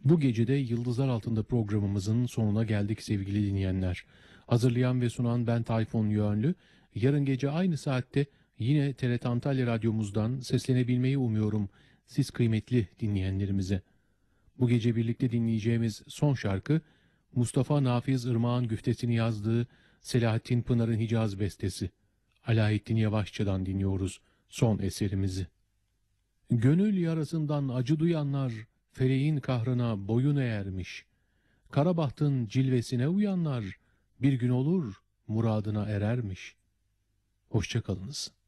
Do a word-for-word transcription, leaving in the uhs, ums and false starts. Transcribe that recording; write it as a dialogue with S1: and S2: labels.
S1: Bu gecede Yıldızlar Altında programımızın sonuna geldik sevgili dinleyenler. Hazırlayan ve sunan ben Tayfun Yönlü. Yarın gece aynı saatte yine T R T Antalya Radyomuzdan seslenebilmeyi umuyorum siz kıymetli dinleyenlerimize. Bu gece birlikte dinleyeceğimiz son şarkı Mustafa Nafiz Irmak'ın güftesini yazdığı Selahattin Pınar'ın Hicaz bestesi. Alaaddin Yavaşçı'dan dinliyoruz son eserimizi. Gönül yarasından acı duyanlar feleğin kahrına boyun eğermiş. Karabahtın cilvesine uyanlar bir gün olur muradına erermiş. Hoşça kalınız.